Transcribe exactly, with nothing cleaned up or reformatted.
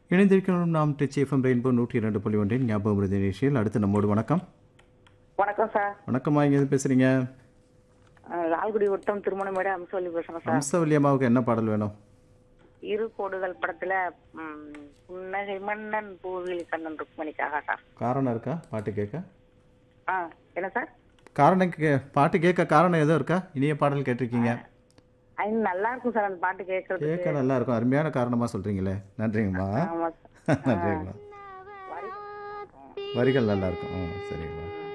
இணைந்திருக்கிறோம் நாம் டெச் FM rainbow நூற்றி இரண்டு புள்ளி ஒன்றின் ஞாபகம் விருது நிகழ்ச்சியில் அடுத்து நம்மோடு வணக்கம். வணக்கம் சார். வணக்கம்மா, இங்கே எது பேசுறீங்க? அஹ் லால்குடி வட்டம் திருமணமேடு அம்சவல்லி பேசுறேன் சார். அம்சவல்லி அம்மாவுக்கு என்ன பாடல் வேணும்? இரு கோடுகள் படத்துல ம், புன்னகை மன்னன் பூவில் கண்ணன் ருக்மணிக்காக சார். காரணம் இருக்கா பாட்டு கேட்க? ஆ என்ன சார்? காரணம் கே பாட்டு கேட்க காரணம் எதுவும் இருக்கா? இனிய பாடல் கேட்டிருக்கீங்க, அது நல்லா இருக்கும் சார் அந்த பாட்டு கேட்கறதுக்கு. கேட்க நல்லா இருக்கும். அருமையான காரணமாக சொல்கிறீங்களே, நன்றிங்கம்மா. ஆமா சார். நன்றிங்கம்மா. வரி- வரிகள் நல்லா இருக்கும். ம் சரிங்கம்மா.